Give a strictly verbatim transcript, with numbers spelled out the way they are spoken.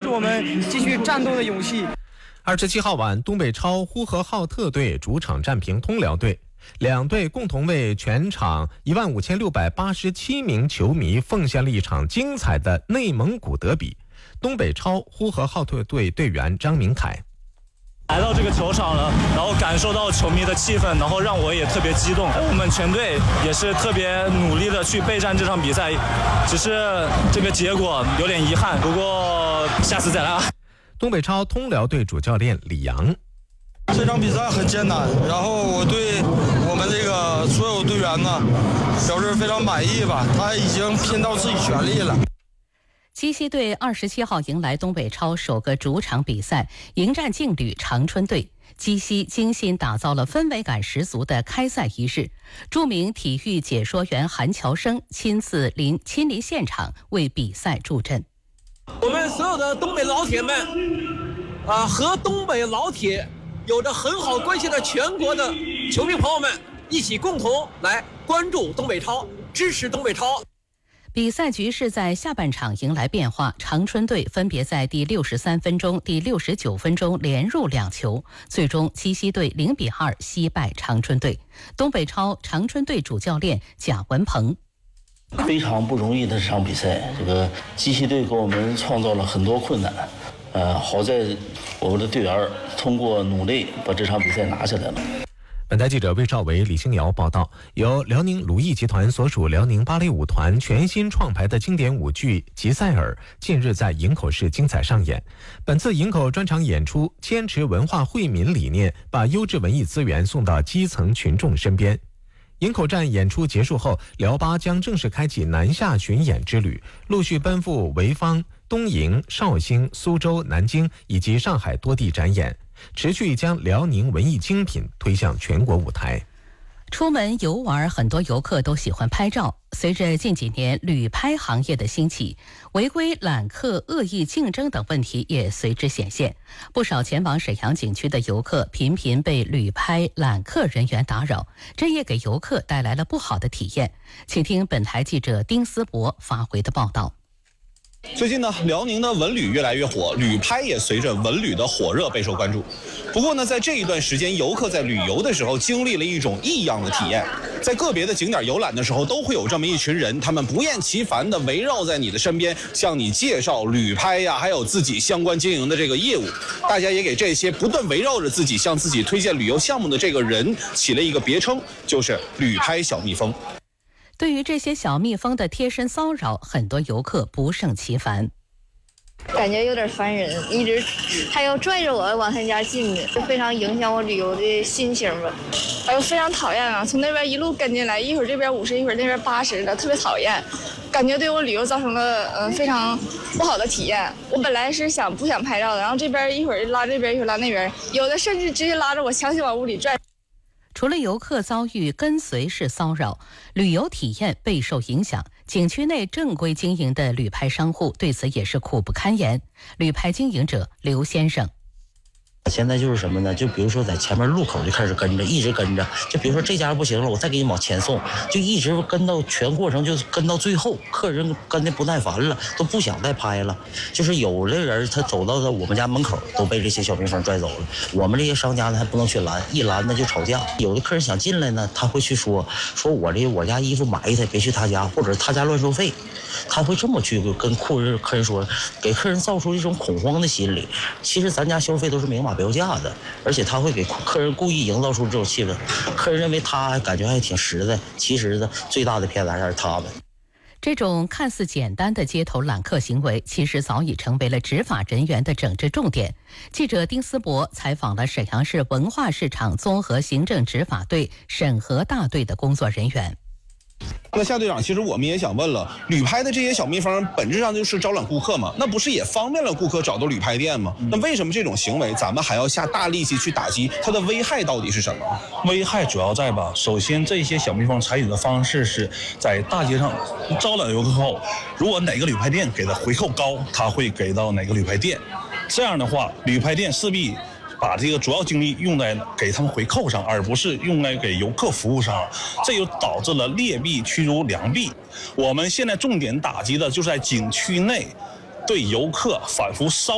我们继续战斗的勇气。 二十七号晚，东北超呼和浩特队主场战平通辽队，两队共同为全场一万五千六百八十七名球迷奉献了一场精彩的内蒙古德比。东北超呼和浩特队队员张明凯。 来到这个球场了，然后感受到球迷的气氛，然后让我也特别激动。我们全队也是特别努力的去备战这场比赛，只是这个结果有点遗憾，不过下次再来啊。 东北超通辽队主教练李阳。 这场比赛很艰难，然后我对我们这个所有队员呢表示非常满意吧，他已经拼到自己全力了。 鸡西队二十七号迎来东北超首个主场比赛，迎战劲旅长春队。鸡西精心打造了氛围感十足的开赛仪式，著名体育解说员韩乔生亲自临亲临现场为比赛助阵。 我们所有的东北老铁们，啊、呃，和东北老铁有着很好关系的全国的球迷朋友们，一起共同来关注东北超，支持东北超。 比赛局势在下半场迎来变化，长春队分别在第六十三分钟、第六十九分钟连入两球，最终鸡西队零比二惜败长春队。东北超长春队主教练贾文鹏。 非常不容易的这场比赛，这个鸡西队给我们创造了很多困难，呃，好在我们的队员通过努力把这场比赛拿下来了。 本台记者魏兆维、李星瑶报道，由辽宁鲁艺集团所属辽宁芭蕾舞团全新创排的经典舞剧《吉赛尔》近日在营口市精彩上演。本次营口专场演出坚持文化惠民理念，把优质文艺资源送到基层群众身边。营口站演出结束后，辽芭将正式开启南下巡演之旅，陆续奔赴潍坊、东营、绍兴、苏州、南京以及上海多地展演，持续将辽宁文艺精品推向全国舞台。 出门游玩，很多游客都喜欢拍照。随着近几年旅拍行业的兴起，违规揽客、恶意竞争等问题也随之显现。不少前往沈阳景区的游客频频被旅拍揽客人员打扰，这也给游客带来了不好的体验。请听本台记者丁思博发回的报道。 最近呢，辽宁的文旅越来越火，旅拍也随着文旅的火热备受关注。不过呢，在这一段时间，游客在旅游的时候经历了一种异样的体验。在个别的景点游览的时候，都会有这么一群人，他们不厌其烦地围绕在你的身边，向你介绍旅拍呀，还有自己相关经营的这个业务。大家也给这些不断围绕着自己向自己推荐旅游项目的这个人起了一个别称，就是旅拍小蜜蜂。 对于这些小蜜蜂的贴身骚扰，很多游客不胜其烦。 感觉有点烦人，一直还要拽着我往他家进的，就非常影响我旅游的心情吧。哎呦，非常讨厌啊！从那边一路跟进来，一会儿这边五十，一会儿那边八十的，特别讨厌，感觉对我旅游造成了嗯、呃、非常不好的体验。我本来是想不想拍照的，然后这边一会儿拉这边，一会儿拉那边，有的甚至直接拉着我强行往屋里拽。 除了游客遭遇跟随式骚扰，旅游体验备受影响。景区内正规经营的旅拍商户对此也是苦不堪言。旅拍经营者刘先生。 现在就是什么呢？就比如说在前面路口就开始跟着，一直跟着。就比如说这家不行了，我再给你往前送，就一直跟到全过程，就跟到最后，客人跟的不耐烦了，都不想再拍了。就是有的人他走到我们家门口，都被这些小蜜蜂拽走了。我们这些商家呢还不能去拦，一拦呢就吵架。有的客人想进来呢，他会去说说我这我家衣服埋汰，别去他家，或者他家乱收费。他会这么去跟客人客人说，给客人造出一种恐慌的心理。其实咱家消费都是明码标价的，而且他会给客人故意营造出这种气氛，客人认为他感觉还挺实在，其实的最大的骗子还是他们。 这种看似简单的街头揽客行为，其实早已成为了执法人员的整治重点。记者丁思博采访了沈阳市文化市场综合行政执法队审核大队的工作人员。 那夏队长，其实我们也想问了，旅拍的这些小蜜蜂本质上就是招揽顾客嘛，那不是也方便了顾客找到旅拍店吗？那为什么这种行为咱们还要下大力气去打击？它的危害到底是什么？ 危害主要在吧，首先这些小蜜蜂采取的方式是在大街上招揽游客后，如果哪个旅拍店给的回扣高，他会给到哪个旅拍店，这样的话，旅拍店势必把这个主要精力用在给他们回扣上，而不是用来给游客服务上，这就导致了劣币驱逐良币。我们现在重点打击的就是在景区内对游客反复骚